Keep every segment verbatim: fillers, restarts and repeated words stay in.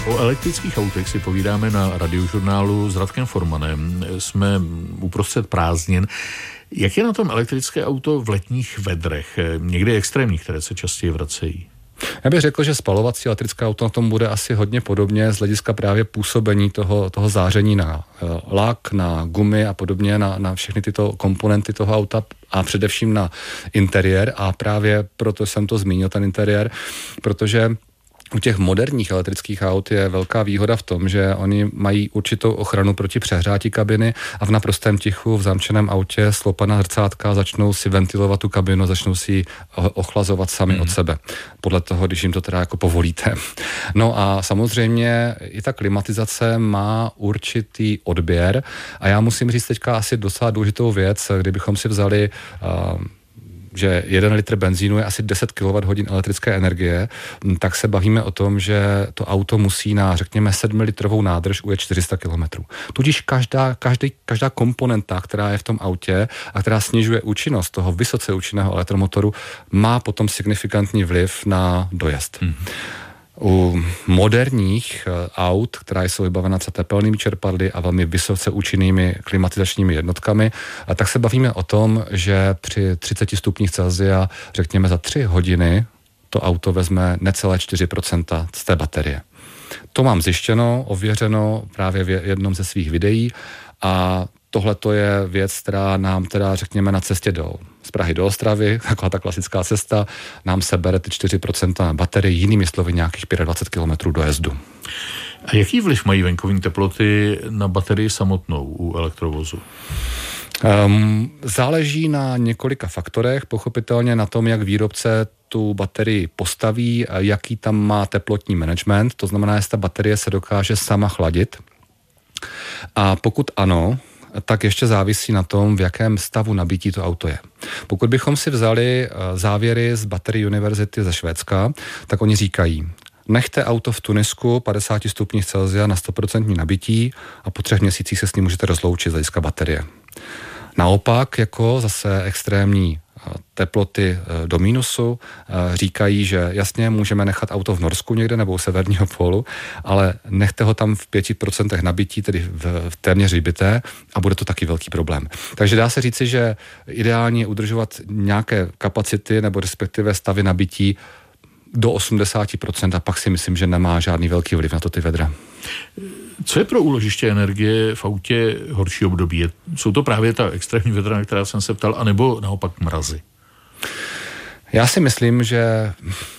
O elektrických autech si povídáme na Radiožurnálu s Radkem Formanem. Jsme uprostřed prázdnin. Jak je na tom elektrické auto v letních vedrech, někdy extrémních, které se častěji vracejí? Já bych řekl, že spalovací elektrické auto na tom bude asi hodně podobně z hlediska právě působení toho, toho záření na lak, na gumy a podobně, na, na všechny tyto komponenty toho auta a především na interiér. A právě proto jsem to zmínil, ten interiér, protože u těch moderních elektrických aut je velká výhoda v tom, že oni mají určitou ochranu proti přehřátí kabiny a v naprostém tichu v zamčeném autě slopaná zrcátka začnou si ventilovat tu kabinu, začnou si ji ochlazovat sami mm. od sebe. Podle toho, když jim to teda jako povolíte. No a samozřejmě i ta klimatizace má určitý odběr a já musím říct teďka asi docela důležitou věc, kdybychom si vzali uh, že jeden litr benzínu je asi deset kilowatthodin elektrické energie, tak se bavíme o tom, že to auto musí na, řekněme, sedmilitrovou nádrž ujet čtyři sta kilometrů. Tudíž každá, každý, každá komponenta, která je v tom autě a která snižuje účinnost toho vysoce účinného elektromotoru, má potom signifikantní vliv na dojezd. Hmm. U moderních aut, která jsou vybavena třeba tepelnými čerpadly a velmi vysoce účinnými klimatizačními jednotkami, tak se bavíme o tom, že při třiceti stupních Celsia, řekněme za tři hodiny, to auto vezme necelé čtyři procenta z té baterie. To mám zjištěno, ověřeno právě v jednom ze svých videí a tohle to je věc, která nám teda, řekněme, na cestě do z Prahy do Ostravy, taková ta klasická cesta, nám sebere ty čtyři procenta na baterii, jinými slovy nějakých dvacet pět kilometrů dojezdu. A jaký vliv mají venkovní teploty na baterii samotnou u elektrovozu? Um, záleží na několika faktorech, pochopitelně na tom, jak výrobce tu baterii postaví, jaký tam má teplotní management, to znamená, jestli ta baterie se dokáže sama chladit. A pokud ano, tak ještě závisí na tom, v jakém stavu nabití to auto je. Pokud bychom si vzali závěry z Battery University ze Švédska, tak oni říkají, nechte auto v Tunisku padesát stupních Celsia na sto procent nabití a po třech měsících se s ním můžete rozloučit z hlediska baterie. Naopak, jako zase extrémní teploty do mínusu, říkají, že jasně můžeme nechat auto v Norsku někde nebo u severního pólu, ale nechte ho tam v pěti procentech nabití, tedy v, v téměř vybité a bude to taky velký problém. Takže dá se říci, že ideálně je udržovat nějaké kapacity nebo respektive stavy nabití do osmdesát procent a pak si myslím, že nemá žádný velký vliv na to ty vedra. Co je pro úložiště energie v autě horší období? Jsou to právě ta extrémní vedra, na která jsem se ptal, anebo naopak mrazy? Já si myslím, že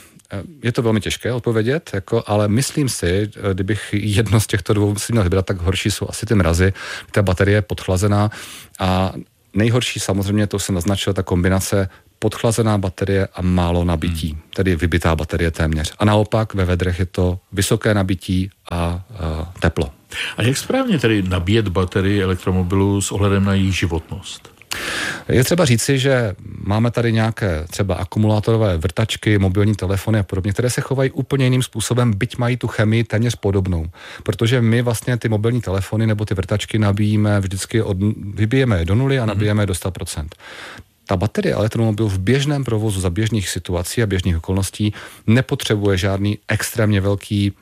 je to velmi těžké odpovědět, jako, ale myslím si, kdybych jedno z těchto dvou si měl vybrat, tak horší jsou asi ty mrazy, ta baterie je podchlazená a nejhorší samozřejmě, to jsem naznačil, ta kombinace podchlazená baterie a málo nabití, hmm. tedy vybitá baterie téměř. A naopak ve vedrech je to vysoké nabití a, a teplo. A jak správně tedy nabíjet baterii elektromobilu s ohledem na její životnost? Je třeba říci, že máme tady nějaké třeba akumulátorové vrtačky, mobilní telefony a podobně, které se chovají úplně jiným způsobem, byť mají tu chemii téměř podobnou. Protože my vlastně ty mobilní telefony nebo ty vrtačky nabíjíme vždycky, od, vybijeme je do nuly a nabíjeme je do sto procent. Ta baterie elektromobilu v běžném provozu za běžných situací a běžných okolností nepotřebuje žádný extrémně velký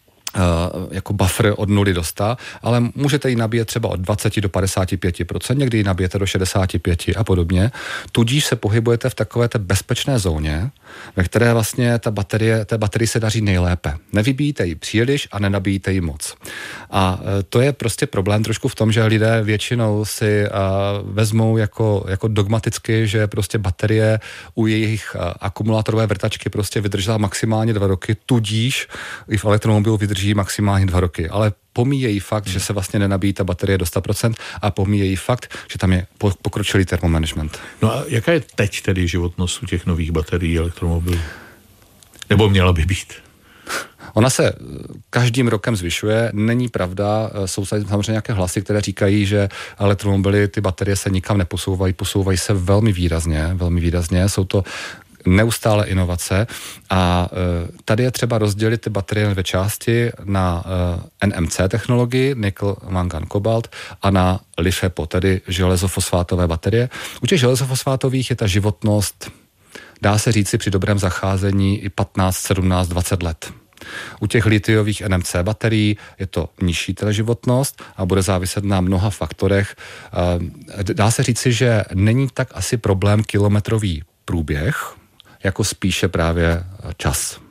Uh, jako buffer od nuly do sta, ale můžete ji nabíjet třeba od dvacet do padesáti pěti procent, někdy ji nabijete do šedesáti pěti a podobně. Tudíž se pohybujete v takové té bezpečné zóně, ve které vlastně ta baterie, té baterii se daří nejlépe. Nevybíjíte ji příliš a nenabíjíte ji moc. A uh, to je prostě problém trošku v tom, že lidé většinou si uh, vezmou jako, jako dogmaticky, že prostě baterie u jejich uh, akumulátorové vrtačky prostě vydržela maximálně dva roky, tudíž i v elektromobilu vydrží maximálně dva roky, ale pomíjejí fakt, hmm. že se vlastně nenabíjí ta baterie do sto procent a pomíjejí fakt, že tam je pokročilý termomanagement. No a jaká je teď tedy životnost u těch nových baterií elektromobilů? Nebo měla by být? Ona se každým rokem zvyšuje, není pravda, jsou samozřejmě nějaké hlasy, které říkají, že elektromobily, ty baterie se nikam neposouvají, posouvají se velmi výrazně, velmi výrazně, jsou to neustále inovace a e, tady je třeba rozdělit ty baterie na dvě části, na e, N M C technologii, nikl, mangan, kobalt a na LiFePO, tedy železofosfátové baterie. U těch železofosfátových je ta životnost, dá se říci při dobrém zacházení i patnáct, sedmnáct, dvacet let. U těch litiových N M C baterií je to nižší teda životnost a bude záviset na mnoha faktorech. Dá se říci, že není tak asi problém kilometrový průběh, jako spíše právě čas.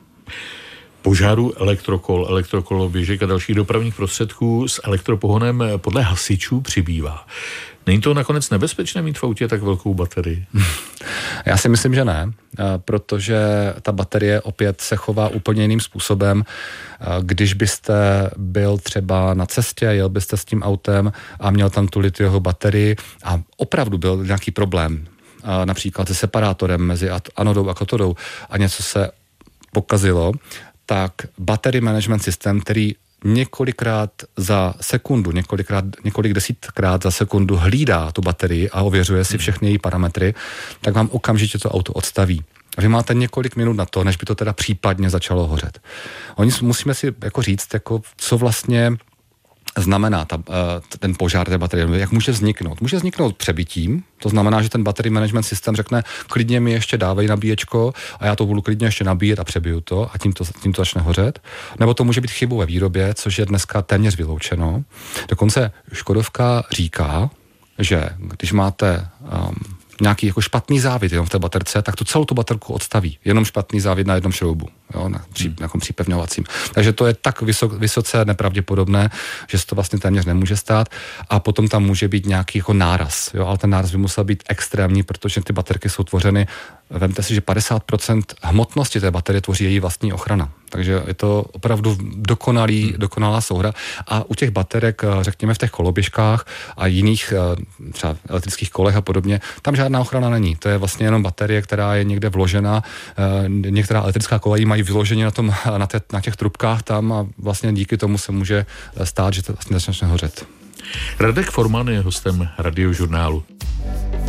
Požáru elektrokol, elektrokoloběžek a dalších dopravních prostředků s elektropohonem podle hasičů přibývá. Není to nakonec nebezpečné mít v autě tak velkou baterii? Já si myslím, že ne, protože ta baterie opět se chová úplně jiným způsobem. Když byste byl třeba na cestě, jel byste s tím autem a měl tam tu litiovou baterii a opravdu byl nějaký problém, například se separátorem mezi anodou a katodou a něco se pokazilo, tak battery management systém, který několikrát za sekundu, několikrát, několik desítkrát za sekundu hlídá tu baterii a ověřuje si všechny její parametry, tak vám okamžitě to auto odstaví. A vy máte několik minut na to, než by to teda případně začalo hořet. Oni musíme si jako říct, jako, co vlastně znamená ta, ten požár té baterie, jak může vzniknout. Může vzniknout přebitím, to znamená, že ten battery management systém řekne, klidně mi ještě dávej nabíječko a já to budu klidně ještě nabíjet a přebiju to a tím to, tím to začne hořet. Nebo to může být chybou ve výrobě, což je dneska téměř vyloučeno. Dokonce Škodovka říká, že když máte um, nějaký jako špatný závit jenom v té baterce, tak tu celou tu baterku odstaví. Jenom špatný závit na jednom šroubu, jo, na pří, nějakom připevňovacím. Takže to je tak vysok, vysoce nepravděpodobné, že se to vlastně téměř nemůže stát. A potom tam může být nějaký jako náraz, jo, ale ten náraz by musel být extrémní, protože ty baterky jsou tvořeny, vemte si, že padesát procent hmotnosti té baterie tvoří její vlastní ochrana. Takže je to opravdu dokonalý, hmm. dokonalá souhra. A u těch baterek, řekněme v těch koloběžkách a jiných třeba elektrických kolech a podobně, tam žádná ochrana není. To je vlastně jenom baterie, která je někde vložena. Některá elektrická kola ji mají vyloženě na, tom, na, te, na těch trubkách tam a vlastně díky tomu se může stát, že to vlastně začne hořet. Radek Forman je hostem Radiožurnálu.